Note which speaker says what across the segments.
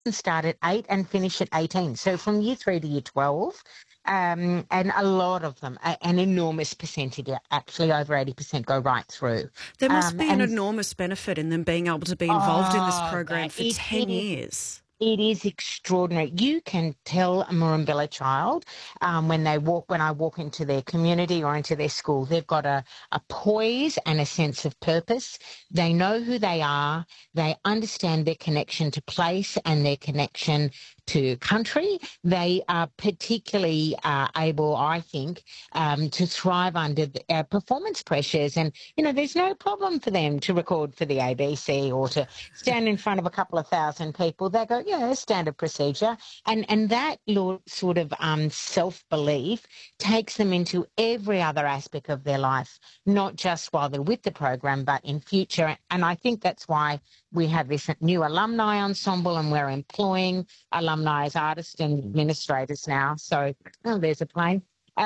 Speaker 1: start at 8 and finish at 18. So from year 3 to year 12. And a lot of them, an enormous percentage, actually over 80% go right through.
Speaker 2: There must be an
Speaker 1: And
Speaker 2: enormous benefit in them being able to be involved in this program for
Speaker 1: it
Speaker 2: 10
Speaker 1: is.
Speaker 2: years.
Speaker 1: It is extraordinary. You can tell a Murrumbilla child when I walk into their community or into their school, they've got a poise and a sense of purpose. They know who they are. They understand their connection to place and their connection to country. They are particularly able, I think, to thrive under performance pressures. And, there's no problem for them to record for the ABC or to stand in front of a couple of thousand people. They go, yeah, standard procedure. And that sort of self-belief takes them into every other aspect of their life, not just while they're with the program, but in future. And I think that's why we have this new alumni ensemble, and we're employing alumni as artists and administrators now. So, there's a plane.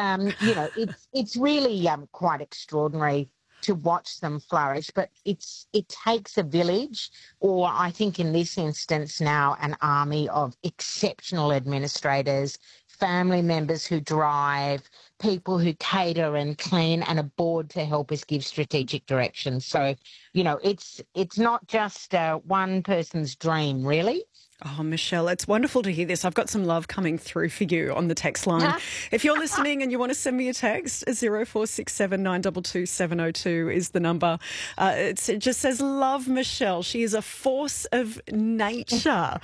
Speaker 1: It's really quite extraordinary to watch them flourish, but it takes a village, or I think in this instance now, an army of exceptional administrators, family members who drive, people who cater and clean, and a board to help us give strategic direction. So, it's not just one person's dream, really.
Speaker 2: Oh, Michelle, it's wonderful to hear this. I've got some love coming through for you on the text line. If you're listening and you want to send me a text, 0467 922 702 is the number. It just says, love Michelle. She is a force of nature.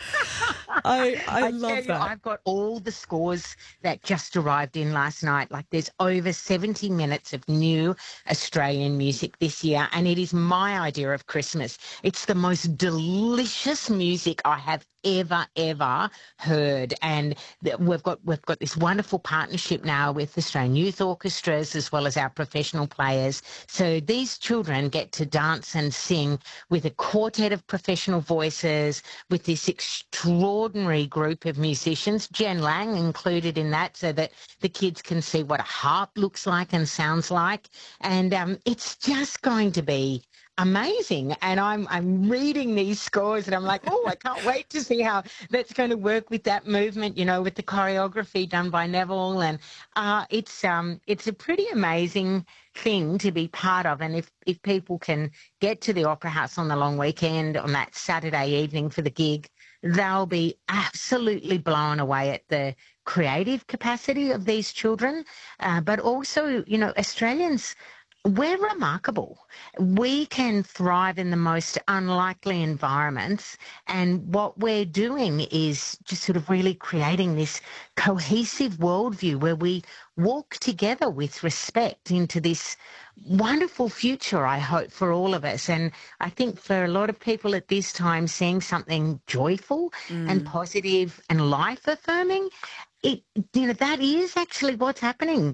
Speaker 2: I love that.
Speaker 1: I've got all the scores that just arrived in last night. Like, there's over 70 minutes of new Australian music this year, and it is my idea of Christmas. It's the most delicious music I have ever heard, and we've got this wonderful partnership now with Australian youth orchestras as well as our professional players. So these children get to dance and sing with a quartet of professional voices, with this extraordinary group of musicians, Jen Lang included in that, so that the kids can see what a harp looks like and sounds like. And it's just going to be amazing. And I'm reading these scores and I'm like, oh, I can't wait to see how that's going to work with that movement, with the choreography done by Neville. And it's a pretty amazing thing to be part of. And if people can get to the Opera House on the long weekend on that Saturday evening for the gig, they'll be absolutely blown away at the creative capacity of these children. But also, Australians, we're remarkable. We can thrive in the most unlikely environments. And what we're doing is just sort of really creating this cohesive worldview where we walk together with respect into this wonderful future, I hope, for all of us. And I think for a lot of people at this time, seeing something joyful and positive and life affirming, that is actually what's happening.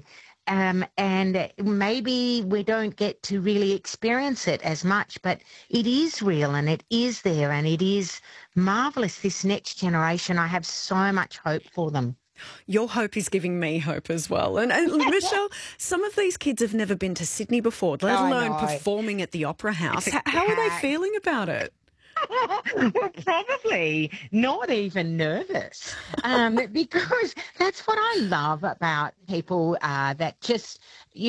Speaker 1: And maybe we don't get to really experience it as much, but it is real and it is there and it is marvellous, this next generation. I have so much hope for them.
Speaker 2: Your hope is giving me hope as well. And Michelle, some of these kids have never been to Sydney before, let alone performing at the Opera House. How are they feeling about it?
Speaker 1: Well, probably not even nervous, because that's what I love about people that just,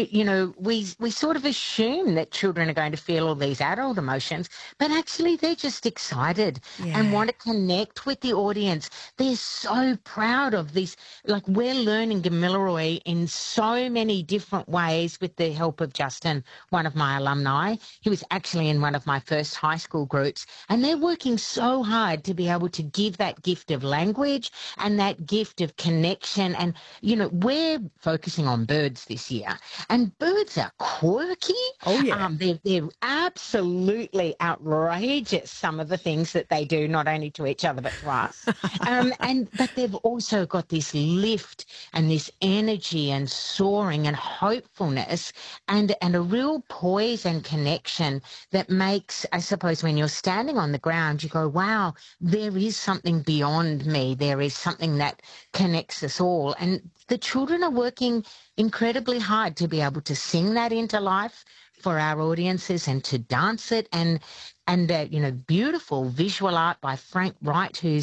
Speaker 1: we sort of assume that children are going to feel all these adult emotions, but actually they're just excited and want to connect with the audience. They're so proud of this. Like, we're learning Gamilaroi in so many different ways with the help of Justin, one of my alumni. He was actually in one of my first high school groups, and they're working so hard to be able to give that gift of language and that gift of connection. And, we're focusing on birds this year, and birds are quirky.
Speaker 2: Oh, yeah.
Speaker 1: They're absolutely outrageous, some of the things that they do, not only to each other but to us. But they've also got this lift and this energy and soaring and hopefulness and a real poise and connection that makes, I suppose, when you're standing on the ground, you go, wow, there is something beyond me. There is something that connects us all. And the children are working incredibly hard to be able to sing that into life for our audiences and to dance it. And beautiful visual art by Frank Wright, who's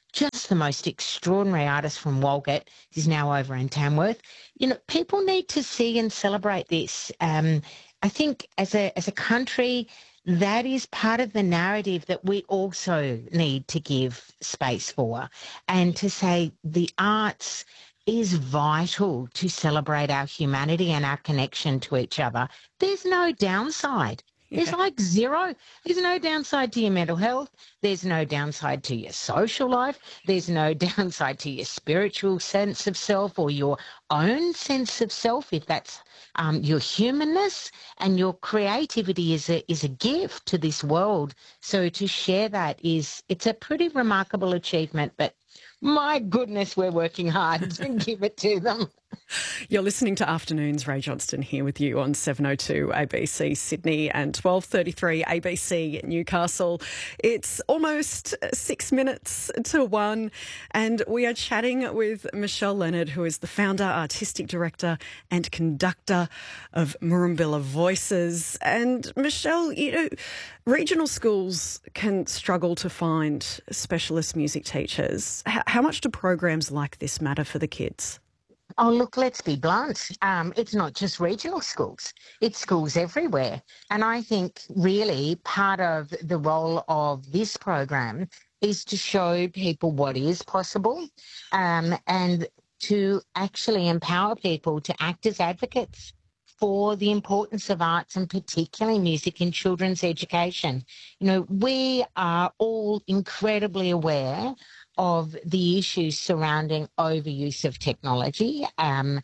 Speaker 1: just the most extraordinary artist from Walgett. He's now over in Tamworth. People need to see and celebrate this. I think as a country, that is part of the narrative that we also need to give space for, and to say the arts is vital to celebrate our humanity and our connection to each other. There's no downside. There's like zero. There's no downside to your mental health. There's no downside to your social life. There's no downside to your spiritual sense of self or your own sense of self, if that's your humanness. And your creativity is a gift to this world. So to share that it's a pretty remarkable achievement, but my goodness, we're working hard to give it to them.
Speaker 2: You're listening to Afternoons. Ray Johnston here with you on 702 ABC Sydney and 1233 ABC Newcastle. It's almost 6 minutes to 1 and we are chatting with Michelle Leonard, who is the founder, artistic director and conductor of Murrumbilla Voices. And Michelle, regional schools can struggle to find specialist music teachers. How much do programs like this matter for the kids?
Speaker 1: Oh, look, let's be blunt. It's not just regional schools. It's schools everywhere. And I think really part of the role of this program is to show people what is possible, and to actually empower people to act as advocates for the importance of arts, and particularly music, in children's education. We are all incredibly aware of the issues surrounding overuse of technology, and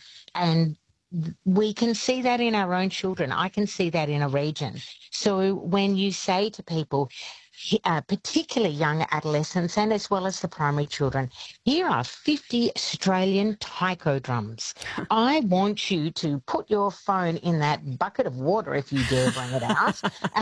Speaker 1: we can see that in our own children. I can see that in a region. So when you say to people, particularly young adolescents and as well as the primary children, here are 50 Australian taiko drums. I want you to put your phone in that bucket of water if you dare bring it out.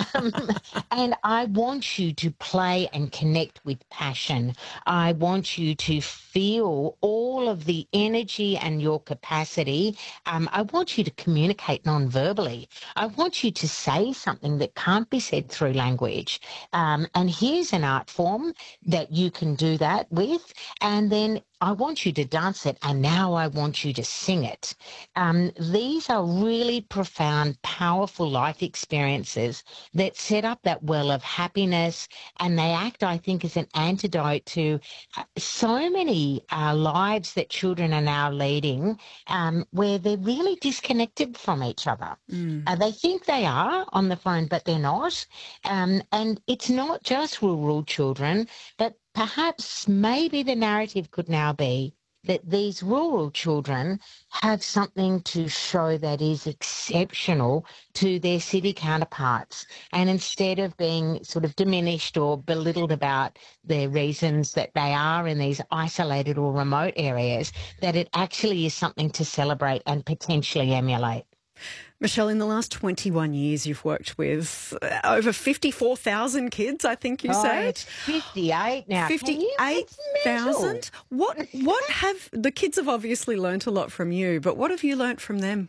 Speaker 1: And I want you to play and connect with passion. I want you to feel all of the energy and your capacity. I want you to communicate non-verbally. I want you to say something that can't be said through language. And here's an art form that you can do that with. And then I want you to dance it, and now I want you to sing it. These are really profound, powerful life experiences that set up that well of happiness, and they act, I think, as an antidote to so many lives that children are now leading, where they're really disconnected from each other. They think they are on the phone, but they're not. And it's not just rural children, but perhaps maybe the narrative could now be that these rural children have something to show that is exceptional to their city counterparts. And instead of being sort of diminished or belittled about the reasons that they are in these isolated or remote areas, that it actually is something to celebrate and potentially emulate.
Speaker 2: Michelle, in the last 21 years, you've worked with over 54,000 kids, I think you said.
Speaker 1: It's 58 now.
Speaker 2: 58,000? What have the kids have obviously learnt a lot from you, but what have you learnt from them?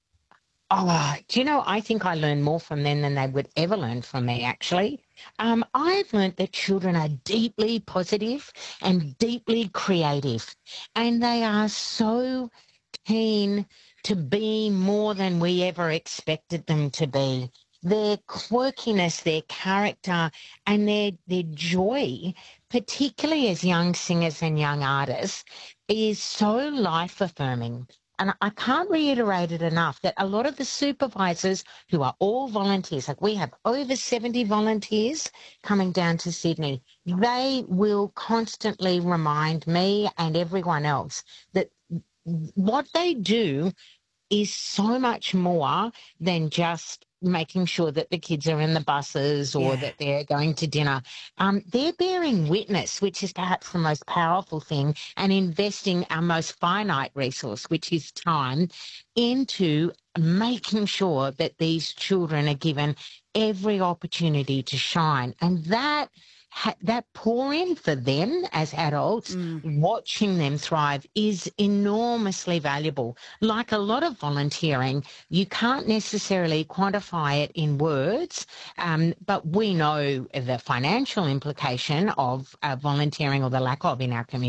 Speaker 1: Oh, I think I learn more from them than they would ever learn from me, actually. I've learnt that children are deeply positive and deeply creative, and they are so keen to be more than we ever expected them to be. Their quirkiness, their character, and their joy, particularly as young singers and young artists, is so life-affirming. And I can't reiterate it enough that a lot of the supervisors, who are all volunteers, like we have over 70 volunteers coming down to Sydney, they will constantly remind me and everyone else that what they do is so much more than just making sure that the kids are in the buses or that they're going to dinner. They're bearing witness, which is perhaps the most powerful thing, and investing our most finite resource, which is time, into making sure that these children are given every opportunity to shine. And that that pour in for them as adults, watching them thrive is enormously valuable. Like a lot of volunteering, you can't necessarily quantify it in words, but we know the financial implication of volunteering or the lack of in our community.